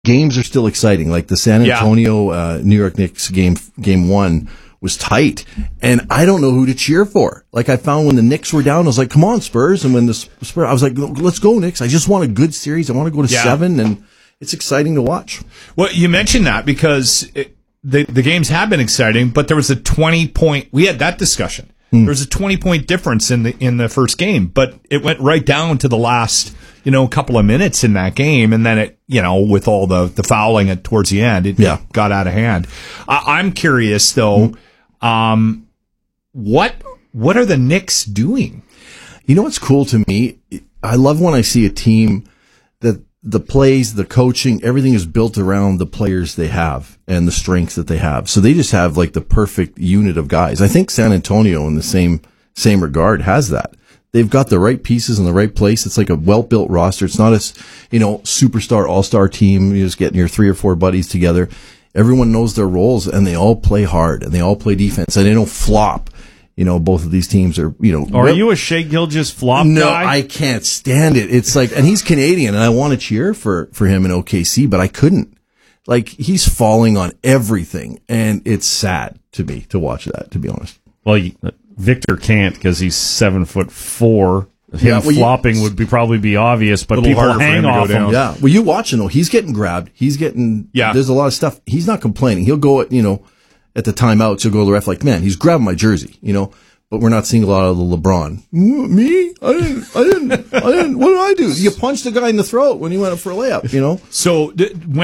games are still exciting. Like the San Antonio New York Knicks game 1 was tight, and I don't know who to cheer for. Like I found when the Knicks were down, I was like, "Come on, Spurs!" And when the Spurs, I was like, "Let's go, Knicks!" I just want a good series. I want to go to 7, and it's exciting to watch. Well, you mentioned that because the games have been exciting, but there was a 20-point. We had that discussion. There was a 20-point difference in the first game, but it went right down to the last couple of minutes in that game, and then it with all the fouling towards the end, it got out of hand. I'm curious though, what are the Knicks doing? You know what's cool to me? I love when I see a team that the plays, the coaching, everything is built around the players they have and the strengths that they have. So they just have like the perfect unit of guys. I think San Antonio in the same regard has that. They've got the right pieces in the right place. It's like a well-built roster. It's not a, superstar, all-star team. You're just getting your 3 or 4 buddies together. Everyone knows their roles and they all play hard and they all play defense and they don't flop. Both of these teams are, Are you a Shea Gilgeous flop guy? No, I can't stand it. It's like, and he's Canadian and I want to cheer for him in OKC, but I couldn't. Like, he's falling on everything and it's sad to me to watch that, to be honest. Well, Victor can't because he's 7'4". Flopping would probably be obvious, but people hang off him. Yeah. Well, you watch him though. He's getting grabbed. He's getting, there's a lot of stuff. He's not complaining. He'll go at the timeouts, he'll go to the ref like, man, he's grabbing my jersey, but we're not seeing a lot of the LeBron. Me? I didn't, what did I do? You punched the guy in the throat when he went up for a layup, So,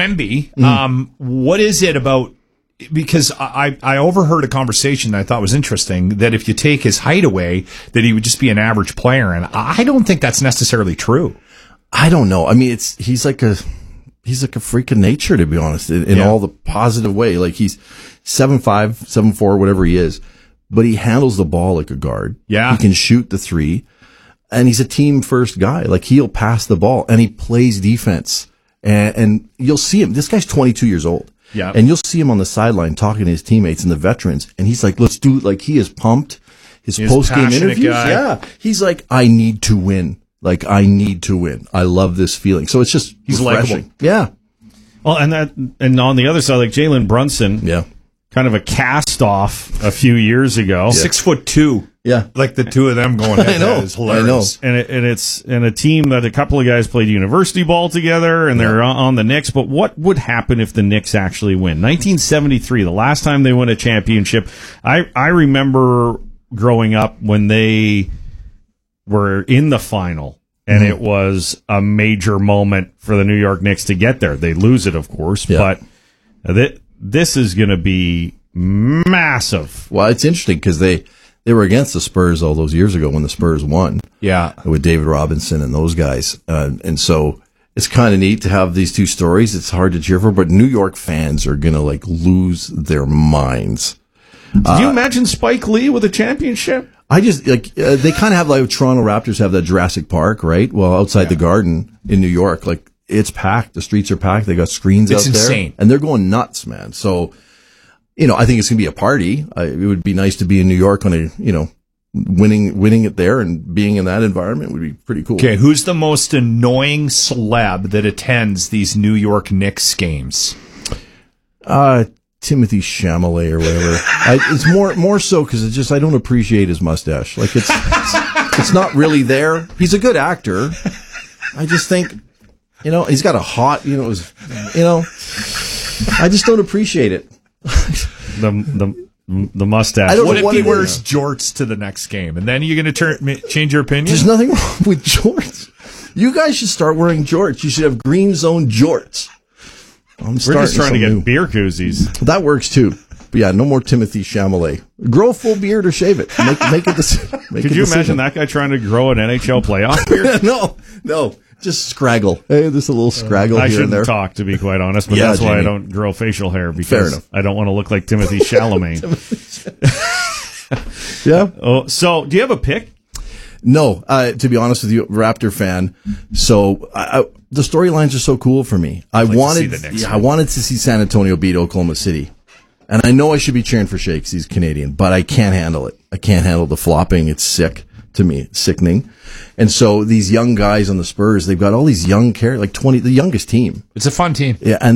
Wemby, what is it about, because I overheard a conversation that I thought was interesting, that if you take his height away, that he would just be an average player, and I don't think that's necessarily true. I don't know. I mean, he's like a freak of nature, to be honest, in all the positive way. Like he's 7'5", 7'4", whatever he is, but he handles the ball like a guard. Yeah. He can shoot the 3, and he's a team first guy. Like he'll pass the ball and he plays defense, and you'll see him. This guy's 22 years old. Yeah. And you'll see him on the sideline talking to his teammates and the veterans, and he's like, let's do it. Like he is pumped. His post-game interviews. Guy. Yeah. He's like, I need to win. Like, I need to win. I love this feeling. So it's just he's refreshing. likable. Yeah. Well, and on the other side, like Jalen Brunson, kind of a cast off a few years ago. 6'2". Yeah. Like the two of them going head to head is hilarious. And it's a team that a couple of guys played university ball together, and they're on the Knicks. But what would happen if the Knicks actually win? 1973, the last time they won a championship. I remember growing up when they were in the final, and it was a major moment for the New York Knicks to get there. They lose it, of course, but this is going to be massive. Well, it's interesting because they were against the Spurs all those years ago when the Spurs won. Yeah. With David Robinson and those guys. And so it's kind of neat to have these two stories. It's hard to cheer for, but New York fans are going to lose their minds. Did you imagine Spike Lee with a championship? I just they kind of have like Toronto Raptors have that Jurassic Park, right? Well, outside the Garden in New York, it's packed. The streets are packed. They got screens out there. It's insane. And they're going nuts, man. So, I think it's going to be a party. It would be nice to be in New York on winning it there, and being in that environment would be pretty cool. Okay, who's the most annoying celeb that attends these New York Knicks games? Timothy Chalamet or whatever. It's more so because I don't appreciate his mustache. Like it's not really there. He's a good actor. I just think, he's got a hot, I just don't appreciate it. The mustache. What if he wears jorts to the next game, and then you're going to change your opinion? There's nothing wrong with jorts. You guys should start wearing jorts. You should have Green Zone jorts. We're just trying to get beer koozies. That works too. But yeah, no more Timothy Chalamet. Grow a full beard or shave it. Make it. Could you imagine that guy trying to grow an NHL playoff beard? No. Just scraggle. Hey, there's a little scraggle here and there. I shouldn't talk, to be quite honest, but that's why I don't grow facial hair, because I don't want to look like Timothy Chalamet. Yeah. Oh, so do you have a pick? No, to be honest with you, Raptor fan. So the storylines are so cool for me. I wanted to see San Antonio beat Oklahoma City. And I know I should be cheering for Shea because he's Canadian, but I can't handle it. I can't handle the flopping. It's sick to me. It's sickening. And so these young guys on the Spurs, they've got all these young characters, like 20, the youngest team. It's a fun team. Yeah,